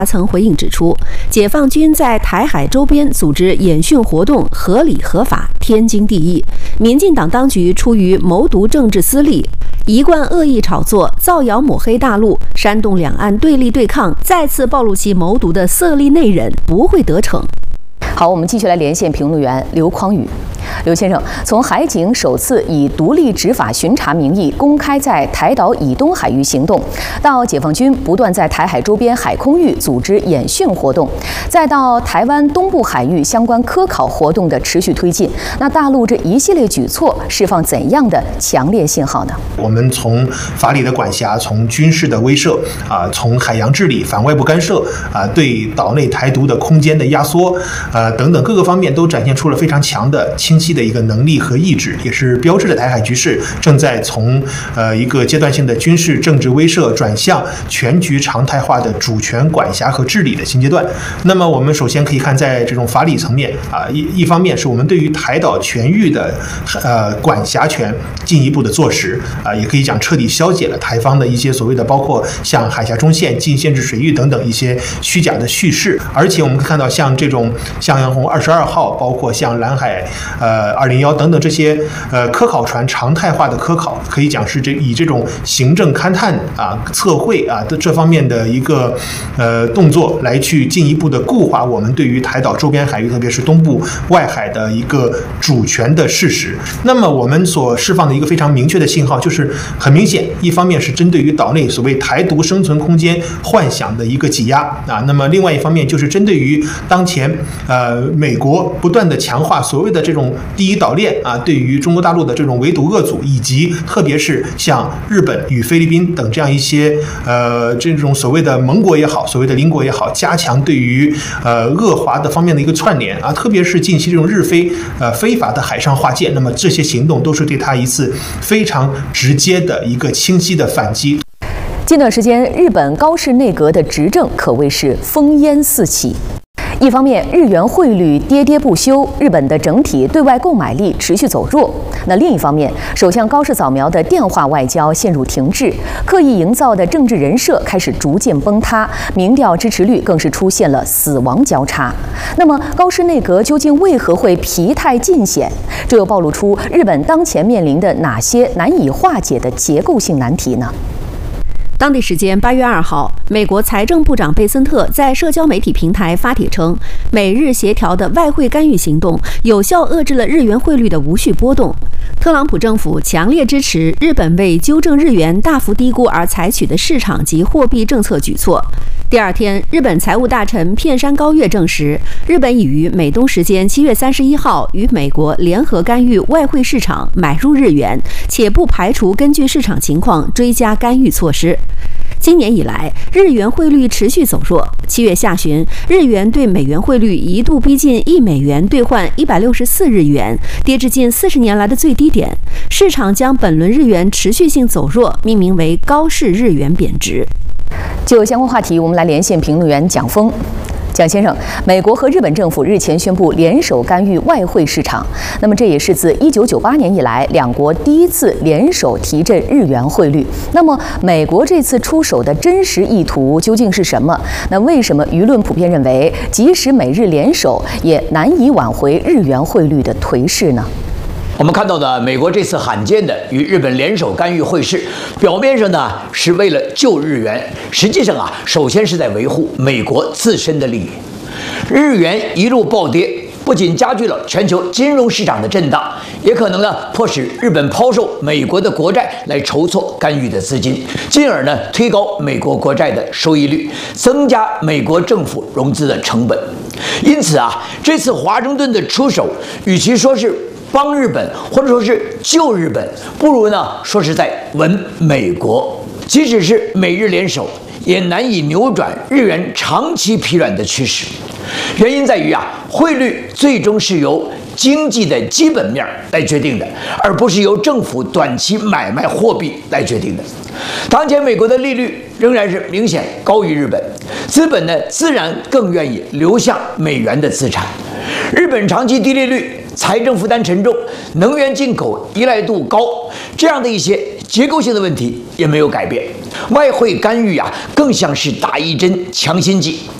曾回应指出，解放军在台海周边组织演训活动合理合法，天经地义。民进党当局出于谋独政治私利，一贯恶意炒作、造谣抹黑大陆，煽动两岸对立对抗，再次暴露其谋独的色厉内荏，不会得逞。 好，我们继续来连线评论员刘匡宇。刘先生，从海警首次以独立执法巡查名义公开在台岛以东海域行动，到解放军不断在台海周边海空域组织演训活动，再到台湾东部海域相关科考活动的持续推进，那大陆这一系列举措释放怎样的强烈信号呢？ 我们从法理的管辖，从军事的威慑从海洋治理、反外部干涉对岛内台独的空间的压缩等等各个方面都展现出了非常强的清晰的一个能力和意志，也是标志着台海局势正在从一个阶段性的军事政治威慑转向全局常态化的主权管辖和治理的新阶段。那么我们首先可以看，在这种法理层面一方面是我们对于台岛全域的管辖权进一步的坐实也可以讲彻底消解了台方的一些所谓的包括像海峡中线、禁限制水域等等一些虚假的叙事。而且我们可以看到，像这种向阳红22号，包括像蓝海201等等这些科考船常态化的科考，可以讲是以这种行政勘探测绘的这方面的一个动作来去进一步的固化我们对于台岛周边海域，特别是东部外海的一个主权的事实。那么我们所释放的一个非常明确的信号，就是很明显，一方面是针对于岛内所谓台独生存空间幻想的一个挤压那么另外一方面就是针对于当前美国不断的强化所谓的这种第一岛链对于中国大陆的这种围堵恶阻，以及特别是像日本与菲律宾等这样一些这种所谓的盟国也好，所谓的邻国也好，加强对于恶华的方面的一个串联特别是近期这种日菲非法的海上划舰，那么这些行动都是对他一次非常直接的一个清晰的反击。 近段时间，日本高市内阁的执政可谓是烽烟四起。一方面，日元汇率跌跌不休，日本的整体对外购买力持续走弱。那另一方面，首相高市早苗的电话外交陷入停滞，刻意营造的政治人设开始逐渐崩塌，民调支持率更是出现了死亡交叉。那么，高市内阁究竟为何会疲态尽显？这又暴露出日本当前面临的哪些难以化解的结构性难题呢？ 当地时间8月2号，美国财政部长贝森特在社交媒体平台发帖称，美日协调的外汇干预行动有效遏制了日元汇率的无序波动。特朗普政府强烈支持日本为纠正日元大幅低估而采取的市场及货币政策举措。第二天，日本财务大臣片山高月证实，日本已于美东时间7月31号与美国联合干预外汇市场买入日元，且不排除根据市场情况追加干预措施。今年以来，日元汇率持续走弱。7月下旬，日元对美元汇率一度逼近1美元兑换164日元，跌至近40年来的最低点。市场将本轮日元持续性走弱命名为“高市日元贬值”。 就相关话题，我们来连线评论员蒋峰。蒋先生，美国和日本政府日前宣布联手干预外汇市场，那么这也是自1998年以来两国第一次联手提振日元汇率。那么美国这次出手的真实意图究竟是什么？那为什么舆论普遍认为，即使美日联手，也难以挽回日元汇率的颓势呢？ 我们看到的美国这次罕见的与日本联手干预汇市，表面上呢是为了救日元，实际上首先是在维护美国自身的利益。日元一路暴跌，不仅加剧了全球金融市场的震荡，也可能迫使日本抛售美国的国债来筹措干预的资金，进而推高美国国债的收益率，增加美国政府融资的成本。因此这次华盛顿的出手，与其说是帮日本，或者说是救日本，不如说是在稳美国。即使是美日联手，也难以扭转日元长期疲软的趋势。原因在于汇率最终是由经济的基本面来决定的，而不是由政府短期买卖货币来决定的。当前美国的利率仍然是明显高于日本，资本自然更愿意流向美元的资产。日本长期低利率，财政负担沉重，能源进口依赖度高，这样的一些结构性的问题也没有改变。外汇干预啊，更像是打一针强心剂。